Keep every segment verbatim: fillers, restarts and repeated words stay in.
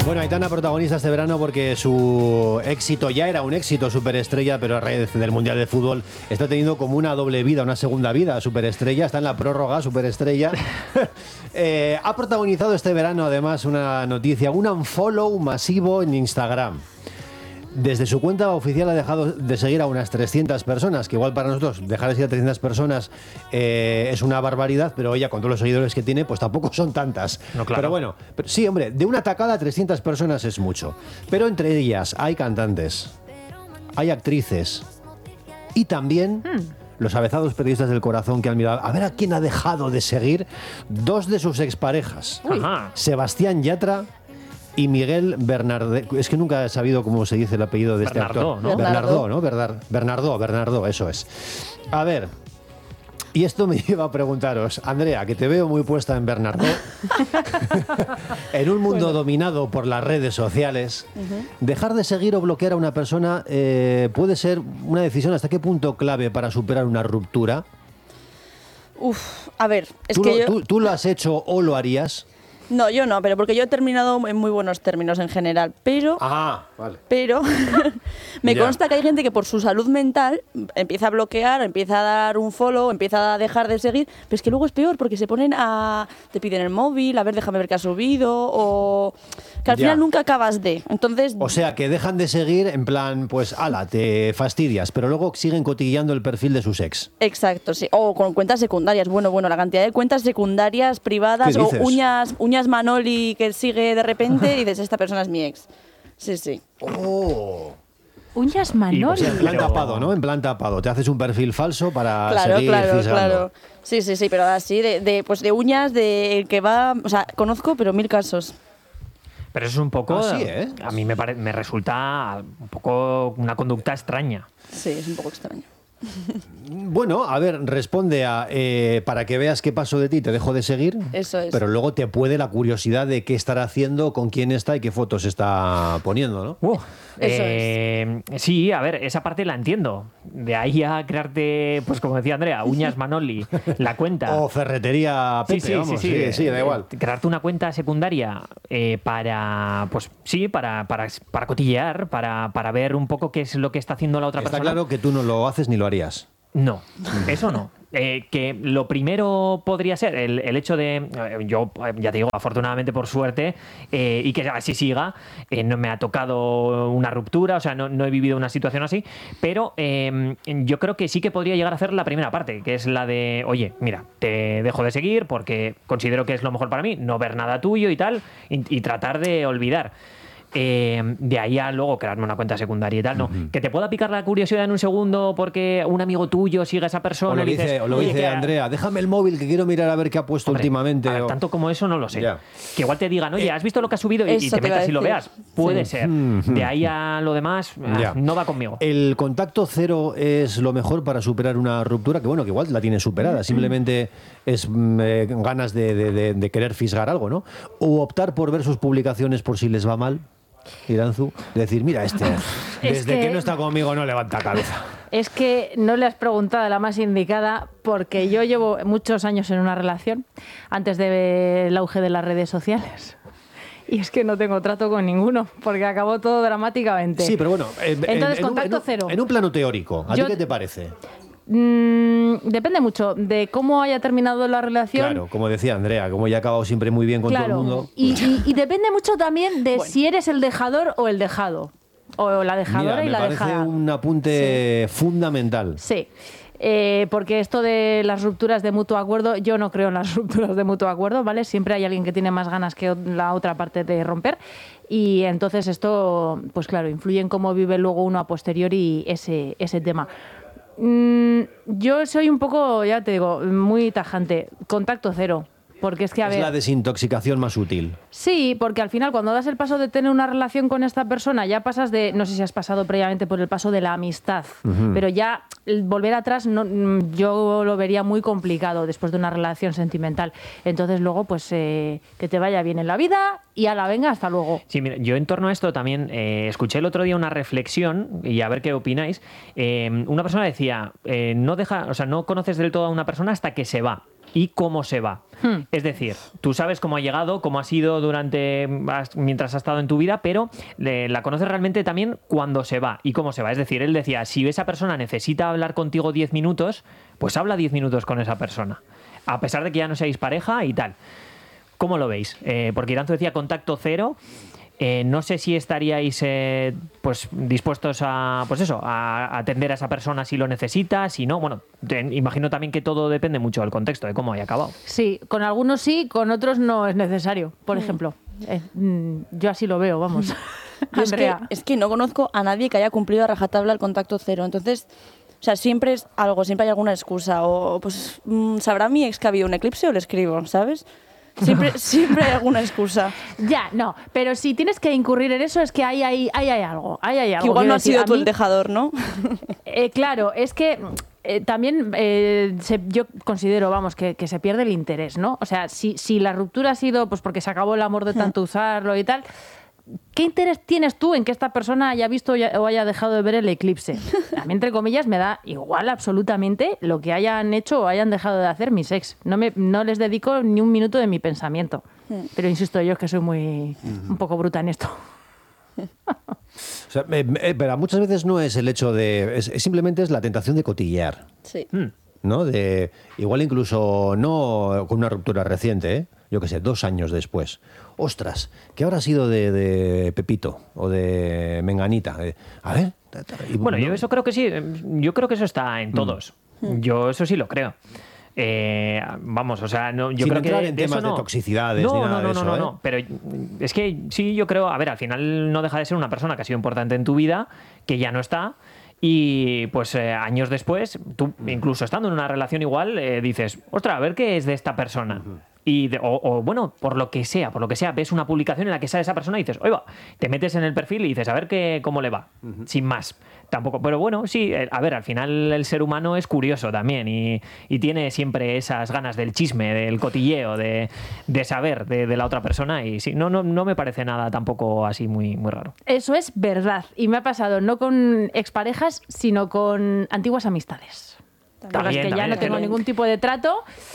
Bueno, Aitana protagonista este verano porque su éxito ya era un éxito superestrella, pero a raíz del Mundial de Fútbol está teniendo como una doble vida, una segunda vida superestrella, está en la prórroga superestrella. eh, ha protagonizado este verano además una noticia, un unfollow masivo en Instagram. Desde su cuenta oficial ha dejado de seguir a unas trescientas personas, que igual para nosotros dejar de seguir a trescientas personas eh, es una barbaridad, pero ella con todos los seguidores que tiene, pues tampoco son tantas. No, claro. Pero bueno, pero, sí, hombre, de una tacada a trescientas personas es mucho. Pero entre ellas hay cantantes, hay actrices y también... Mm. Los avezados periodistas del corazón que han mirado a ver a quién ha dejado de seguir dos de sus exparejas. Ajá. Sebastián Yatra y Miguel Bernardé. Es que nunca he sabido cómo se dice el apellido de este Bernardó, actor. ¿no? Bernardó, ¿no? Bernardó, Bernardó, Bernardó, eso es. A ver, y esto me lleva a preguntaros, Andrea, que te veo muy puesta en Bernardó, en un mundo bueno. dominado por las redes sociales, uh-huh. dejar de seguir o bloquear a una persona eh, puede ser una decisión hasta qué punto clave para superar una ruptura. Uf, a ver, es ¿Tú que lo, yo... ¿tú, ¿Tú lo has hecho o lo harías? No, yo no, pero porque yo he terminado en muy buenos términos en general, pero ah, vale. pero me ya. consta que hay gente que por su salud mental empieza a bloquear, empieza a dar un follow, empieza a dejar de seguir, pero es que luego es peor porque se ponen a... te piden el móvil, a ver, déjame ver qué has subido, o que al ya. final nunca acabas de... Entonces... O sea, que dejan de seguir en plan, pues, ala, te fastidias, pero luego siguen cotilleando el perfil de sus ex. Exacto, sí. O con cuentas secundarias. Bueno, bueno, la cantidad de cuentas secundarias privadas o uñas, uñas Manoli que sigue de repente y dices, esta persona es mi ex. Sí, sí. Oh. Uñas Manoli. O sea, en plan tapado, ¿no? En plan tapado. Te haces un perfil falso para claro, seguir claro, fisgando. Claro. Sí, sí, sí, pero así de, de, pues de uñas, de que va... O sea, conozco, pero mil casos. Pero eso es un poco... Ah, sí, ¿eh? A mí me, pare, me resulta un poco una conducta extraña. Sí, es un poco extraño. Bueno, a ver, responde a eh, para que veas qué paso de ti, te dejo de seguir. Eso es. Pero luego te puede la curiosidad de qué estará haciendo, con quién está y qué fotos está poniendo, ¿no? Uh, Eso eh, es. Sí, a ver, esa parte la entiendo. De ahí a crearte, pues como decía Andrea, uñas Manoli, la cuenta. O ferretería Pepe, sí, sí, vamos, sí, sí, sí, sí, da igual. Crearte una cuenta secundaria eh, para, pues sí, para, para, para cotillear, para, para ver un poco qué es lo que está haciendo la otra Está persona. Está claro que tú no lo haces ni lo harías. No, eso no. Eh, que lo primero podría ser el, el hecho de, eh, yo ya te digo, afortunadamente por suerte, eh, y que así siga, eh, no me ha tocado una ruptura, o sea, no, no he vivido una situación así, pero eh, yo creo que sí que podría llegar a hacer la primera parte, que es la de, oye, mira, te dejo de seguir porque considero que es lo mejor para mí, no ver nada tuyo y tal, y, y tratar de olvidar. Eh, de ahí a luego crearme una cuenta secundaria y tal, no. Uh-huh. Que te pueda picar la curiosidad en un segundo porque un amigo tuyo sigue a esa persona. O lo y dice, dices, o lo dice que, Andrea, déjame el móvil que quiero mirar a ver qué ha puesto hombre, últimamente. A ver, o... tanto como eso no lo sé. Ya. Que igual te digan, oye, ¿has visto lo que ha subido? Y, y te, te metas y lo veas. Puede sí. ser. Uh-huh. De ahí a lo demás, ah, no va conmigo. El contacto cero es lo mejor para superar una ruptura, que bueno, que igual la tienes superada. Simplemente es eh, ganas de, de, de, de querer fisgar algo, ¿no? O optar por ver sus publicaciones por si les va mal. Iranzu, decir, mira, este, desde que... que no está conmigo no levanta cabeza. Es que no le has preguntado a la más indicada, porque yo llevo muchos años en una relación, antes del auge de las redes sociales. Y es que no tengo trato con ninguno, porque acabó todo dramáticamente. Sí, pero bueno, en, entonces en, contacto en un, cero. En un plano teórico, ¿a yo, ti qué te parece? Mmm, depende mucho de cómo haya terminado la relación. Claro, como decía Andrea, como ya ha acabado siempre muy bien con claro. todo el mundo. Y, y, y depende mucho también de bueno. si eres el dejador o el dejado. O la dejadora Mira, y la me dejada. Me parece un apunte sí. fundamental. Sí. Eh, porque esto de las rupturas de mutuo acuerdo, yo no creo en las rupturas de mutuo acuerdo, ¿vale? Siempre hay alguien que tiene más ganas que la otra parte de romper y entonces esto, pues claro, influye en cómo vive luego uno a posteriori ese, ese tema. Mm, yo soy un poco, ya te digo, muy tajante, contacto cero. Porque es que, a es ver, la desintoxicación más útil. Sí, porque al final cuando das el paso de tener una relación con esta persona, ya pasas de, no sé si has pasado previamente por el paso de la amistad, uh-huh. pero ya volver atrás no, yo lo vería muy complicado después de una relación sentimental. Entonces luego, pues, eh, que te vaya bien en la vida y a la venga, hasta luego. Sí, mira, yo en torno a esto también eh, escuché el otro día una reflexión, y a ver qué opináis. Eh, una persona decía, eh, no deja, o sea, no conoces del todo a una persona hasta que se va. y cómo se va. Hmm. Es decir, tú sabes cómo ha llegado, cómo ha sido durante mientras ha estado en tu vida, pero le, la conoces realmente también cuando se va y cómo se va. Es decir, él decía, si esa persona necesita hablar contigo diez minutos, pues habla diez minutos con esa persona, a pesar de que ya no seáis pareja y tal. ¿Cómo lo veis? Eh, porque Iranzo decía contacto cero. Eh, no sé si estaríais eh, pues dispuestos a pues eso a atender a esa persona si lo necesita, si no, bueno, te, imagino también que todo depende mucho del contexto, de cómo haya acabado. Sí, con algunos sí, con otros no es necesario, por ejemplo. Eh, yo así lo veo, vamos. Es que, es que no conozco a nadie que haya cumplido a rajatabla el contacto cero, entonces... O sea, siempre es algo, siempre hay alguna excusa. O pues sabrá mi ex que ha habido un eclipse o le escribo, ¿sabes? Siempre, siempre hay alguna excusa. Ya, no, pero si tienes que incurrir en eso es que hay, hay, hay, hay algo. Hay, hay algo. Que igual no has sido tú mí, el dejador, ¿no? Eh, claro, es que eh, también eh, se, yo considero, vamos, que, que se pierde el interés, ¿no? O sea, si, si la ruptura ha sido pues porque se acabó el amor de tanto usarlo y tal... ¿Qué interés tienes tú en que esta persona haya visto o haya dejado de ver el eclipse? A mí, entre comillas, me da igual absolutamente lo que hayan hecho o hayan dejado de hacer mis ex. No, me, no les dedico ni un minuto de mi pensamiento. Pero insisto, yo es que soy muy un poco bruta en esto. O sea, eh, eh, pero muchas veces no es el hecho de... Es, es simplemente es la tentación de cotillear. Sí. ¿No? De, igual incluso no con una ruptura reciente, ¿eh? Yo qué sé, dos años después. Ostras, ¿qué habrá sido de, de Pepito o de Menganita? Eh, a ver. Y, bueno, ¿no? yo eso creo que sí. Yo creo que eso está en todos. Mm. Yo eso sí lo creo. Eh, vamos, o sea, no, yo Sin creo entrar que en de temas eso no. de toxicidades no, ni nada no, no, de eso, no, no, ¿eh? no, pero es que sí, yo creo, a ver, al final no deja de ser una persona que ha sido importante en tu vida, que ya no está. Y pues eh, años después, tú incluso estando en una relación igual, eh, dices, ostras, a ver qué es de esta persona. Uh-huh. Y de, o, o bueno, por lo que sea, por lo que sea, ves una publicación en la que sale esa persona y dices, oiga, te metes en el perfil y dices, a ver qué, cómo le va, uh-huh. sin más. Tampoco, pero bueno, sí, a ver, al final el ser humano es curioso también y, y tiene siempre esas ganas del chisme, del cotilleo, de, de saber de, de la otra persona y sí, no, no, no me parece nada tampoco así muy, muy raro. Eso es verdad y me ha pasado no con exparejas, sino con antiguas amistades. También, con las que también, ya no tengo ningún tipo de trato.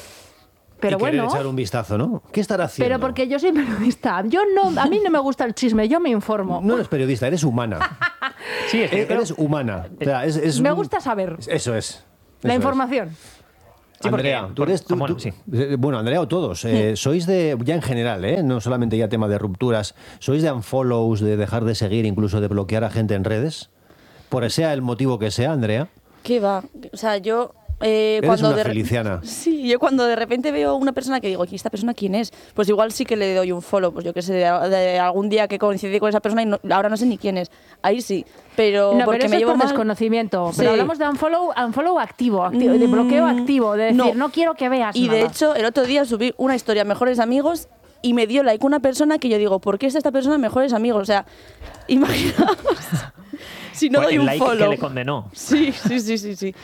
Pero y bueno, echar un vistazo, ¿no? ¿Qué estará haciendo? Pero porque yo soy periodista. Yo no, a mí no me gusta el chisme, yo me informo. No eres periodista, eres humana. Sí, es que eres creo... humana. O sea, es, es me un... gusta saber. Eso es. La eso información. Es. Sí, Andrea, porque, tú eres... Tú, bueno, tú, sí. bueno, Andrea o todos, eh, sois de, ya en general, eh, no solamente ya tema de rupturas, ¿sois de unfollows, de dejar de seguir, incluso de bloquear a gente en redes? Por sea el motivo que sea, Andrea. ¿Qué va? O sea, yo... Eh, Eres cuando una de feliciana. Sí, yo cuando de repente veo una persona que digo, ¿y esta persona quién es? Pues igual sí que le doy un follow, pues yo que sé, de, de algún día que coincidí con esa persona y no, ahora no sé ni quién es. Ahí sí, pero no, porque pero eso me es llevo por mal... desconocimiento. Sí. Pero hablamos de unfollow, unfollow activo, activo mm, de bloqueo activo, de decir, no, no quiero que veas Y nada. de hecho, el otro día subí una historia, Mejores Amigos, y me dio like una persona que yo digo, ¿por qué es esta persona Mejores Amigos? O sea, imaginaos si no pues doy el un like follow. que le condenó. Sí, sí, sí, sí, sí.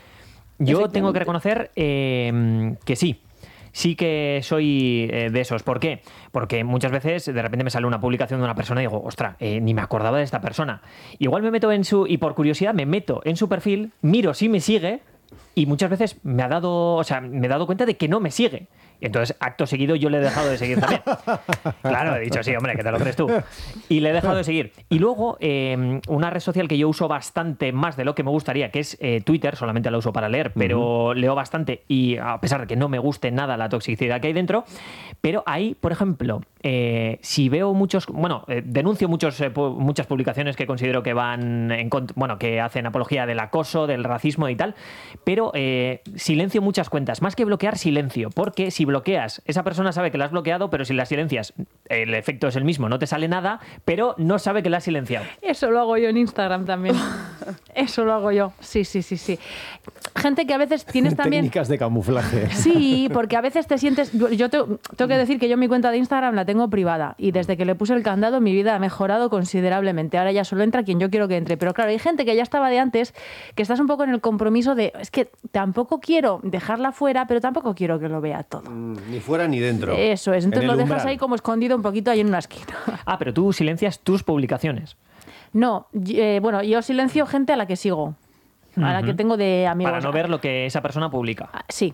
Yo tengo que reconocer eh, que sí. Sí que soy eh, de esos. ¿Por qué? Porque muchas veces de repente me sale una publicación de una persona y digo, ostras, eh, ni me acordaba de esta persona. Igual me meto en su... Y por curiosidad me meto en su perfil, miro si me sigue y muchas veces me ha dado... O sea, me he dado cuenta de que no me sigue. Entonces, acto seguido, yo le he dejado de seguir también. Claro, he dicho, sí, hombre, que te lo crees tú. Y le he dejado de seguir. Y luego, eh, una red social que yo uso bastante más de lo que me gustaría, que es eh, Twitter, solamente la uso para leer, pero uh-huh. leo bastante y a pesar de que no me guste nada la toxicidad que hay dentro, pero ahí, por ejemplo, eh, si veo muchos... Bueno, eh, denuncio muchos, eh, pu- muchas publicaciones que considero que van en cont- bueno, que hacen apología del acoso, del racismo y tal, pero eh, silencio muchas cuentas. Más que bloquear, silencio, porque si bloqueas, esa persona sabe que la has bloqueado, pero si la silencias, el efecto es el mismo, no te sale nada, pero no sabe que la has silenciado. Eso lo hago yo en Instagram también. Eso lo hago yo. Sí, sí, sí, sí. Gente que a veces tienes también... Técnicas de camuflaje. Sí, porque a veces te sientes... Yo, yo te, tengo que decir que yo mi cuenta de Instagram la tengo privada y desde que le puse el candado mi vida ha mejorado considerablemente. Ahora ya solo entra quien yo quiero que entre. Pero claro, hay gente que ya estaba de antes, que estás un poco en el compromiso de... Es que tampoco quiero dejarla fuera, pero tampoco quiero que lo vea todo. Ni fuera ni dentro. Eso es. Entonces lo dejas umbral. ahí como escondido un poquito ahí en una esquina. Ah, pero tú silencias tus publicaciones. No, eh, bueno, yo silencio gente a la que sigo, a la que tengo de amigos. Para no ver lo que esa persona publica. Ah, sí.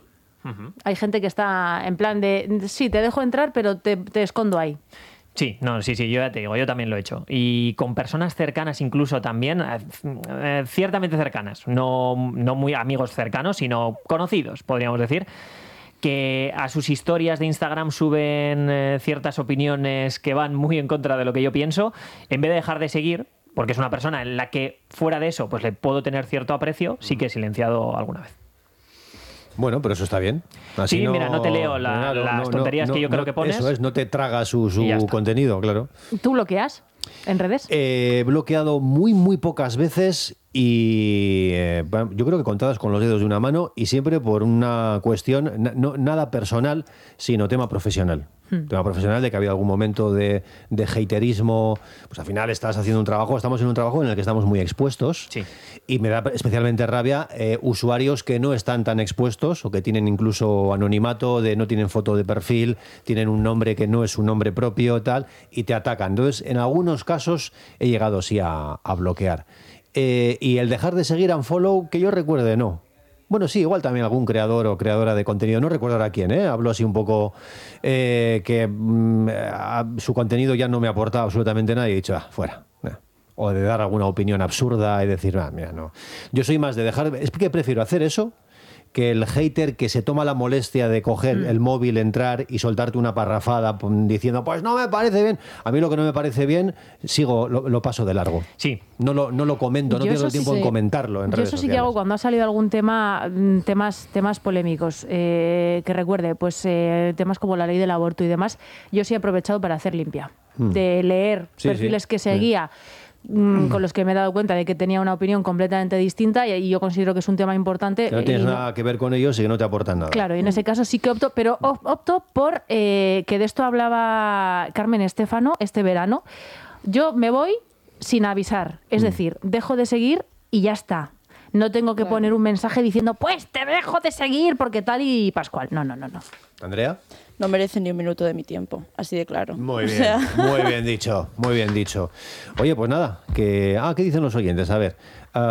Uh-huh. Hay gente que está en plan de, sí, te dejo entrar, pero te, te escondo ahí. Sí, no, sí, sí, yo ya te digo, yo también lo he hecho. Y con personas cercanas incluso también, eh, ciertamente cercanas, no, no muy amigos cercanos, sino conocidos, podríamos decir, que a sus historias de Instagram suben eh, ciertas opiniones que van muy en contra de lo que yo pienso, en vez de dejar de seguir, porque es una persona en la que fuera de eso pues le puedo tener cierto aprecio, sí que he silenciado alguna vez. Bueno, pero eso está bien. Así sí, no, mira, no te leo la, claro, las no, tonterías no, que yo no, creo que pones. Eso es, no te traga su, su contenido, claro. ¿Tú bloqueas en redes? Eh, he bloqueado muy, muy pocas veces y eh, yo creo que contadas con los dedos de una mano y siempre por una cuestión, na, no, nada personal, sino tema profesional. Hmm. Tema profesional de que ha habido algún momento de, de haterismo. Pues al final estás haciendo un trabajo, estamos en un trabajo en el que estamos muy expuestos. Sí. Y me da especialmente rabia eh, usuarios que no están tan expuestos o que tienen incluso anonimato, de no tienen foto de perfil, tienen un nombre que no es un nombre propio, tal, y te atacan. Entonces, en algunos casos he llegado sí a, a bloquear. Eh, y el dejar de seguir a unfollow, que yo recuerde, no. Bueno, sí, igual también algún creador o creadora de contenido, no recuerdo ahora quién, ¿eh? Hablo así un poco eh, que mmm, a, su contenido ya no me ha aportado absolutamente nada y he dicho, ah, fuera. Nah. O de dar alguna opinión absurda y decir, ah, mira, no. Yo soy más de dejar, es que prefiero hacer eso que el hater que se toma la molestia de coger mm. el móvil, entrar y soltarte una parrafada diciendo, pues no me parece bien. A mí lo que no me parece bien, sigo, lo, lo paso de largo. Sí. No lo, no lo comento, no Yo pierdo el tiempo sí, en comentarlo en yo redes eso sí sociales. que hago cuando ha salido algún tema, temas, temas polémicos, eh, que recuerde, pues eh, temas como la ley del aborto y demás, yo sí he aprovechado para hacer limpia. Mm. De leer sí, perfiles sí, que seguía. Sí. Con los que me he dado cuenta de que tenía una opinión completamente distinta y yo considero que es un tema importante. Que no tienes y nada no, que ver con ellos y que no te aportan nada. Claro, y en ese caso sí que opto, pero opto por eh, que de esto hablaba Carmen Estéfano este verano. Yo me voy sin avisar, es mm. decir, dejo de seguir y ya está. No tengo que claro. poner un mensaje diciendo, pues te dejo de seguir porque tal y pascual. No, no, no, no. ¿Andrea? No merecen ni un minuto de mi tiempo, así de claro. Muy bien, o sea... muy bien dicho, muy bien dicho. Oye, pues nada, que ah, ¿qué dicen los oyentes? A ver,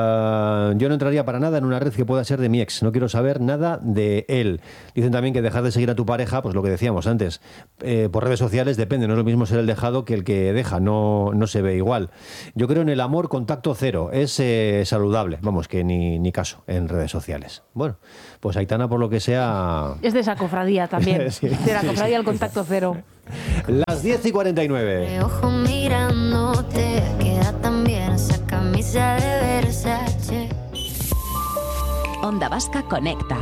uh, yo no entraría para nada en una red que pueda ser de mi ex, no quiero saber nada de él. Dicen también que dejar de seguir a tu pareja, pues lo que decíamos antes, eh, por redes sociales depende, no es lo mismo ser el dejado que el que deja, no, no se ve igual. Yo creo en el amor contacto cero, es eh, saludable, vamos, que ni, ni caso en redes sociales. Bueno, pues Aitana, por lo que sea... Es de esa cofradía también, sí, de la cofradía sí. al contacto cero. Las diez y cuarenta y nueve. De ojo mirándote, queda también esa camisa de Versace. Onda Vasca conecta.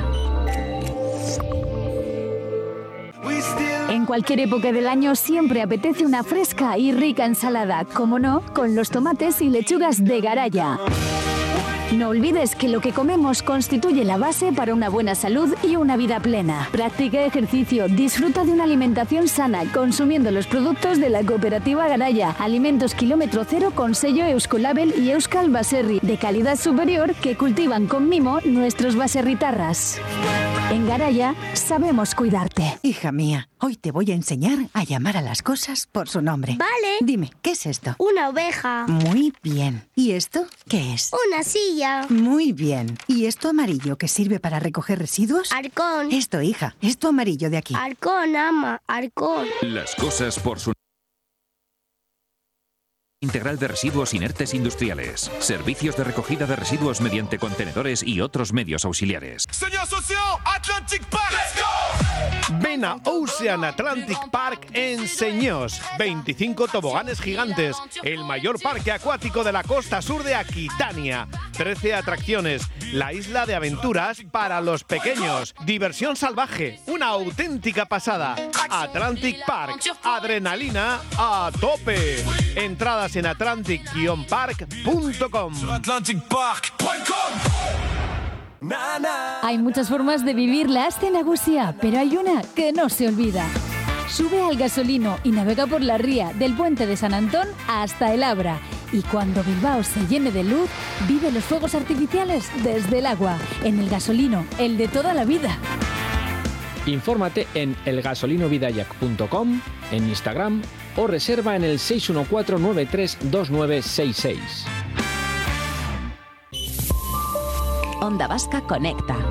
En cualquier época del año siempre apetece una fresca y rica ensalada, como no, con los tomates y lechugas de Garaya. No olvides que lo que comemos constituye la base para una buena salud y una vida plena. Practica ejercicio, disfruta de una alimentación sana, consumiendo los productos de la cooperativa Garaya. Alimentos kilómetro cero con sello Euskolabel y Euskal Baserri, de calidad superior que cultivan con mimo nuestros baserritarras. En Garaya sabemos cuidarte. Hija mía, hoy te voy a enseñar a llamar a las cosas por su nombre. Vale. Dime, ¿qué es esto? Una oveja. Muy bien. ¿Y esto qué es? Una silla. Muy bien. ¿Y esto amarillo que sirve para recoger residuos? Arcón. Esto, hija, esto amarillo de aquí. Arcón, ama, arcón. Las cosas por su Integral de residuos inertes industriales. Servicios de recogida de residuos mediante contenedores y otros medios auxiliares. Señor socio, Atlantic Park. Let's go. Ven a Ocean Atlantic Park en Señós. veinticinco toboganes gigantes. El mayor parque acuático de la costa sur de Aquitania. trece atracciones. La isla de aventuras para los pequeños. Diversión salvaje. Una auténtica pasada. Atlantic Park. Adrenalina a tope. Entradas en atlantic guion park punto com. Hay muchas formas de vivir la Aste Nagusia, pero hay una que no se olvida. Sube al Gasolino y navega por la ría del puente de San Antón hasta el Abra. Y cuando Bilbao se llene de luz, vive los fuegos artificiales desde el agua. En el Gasolino, el de toda la vida. Infórmate en el gasolino vidayak punto com, en Instagram o reserva en el seis uno cuatro nueve tres dos nueve seis seis. Onda Vasca conecta.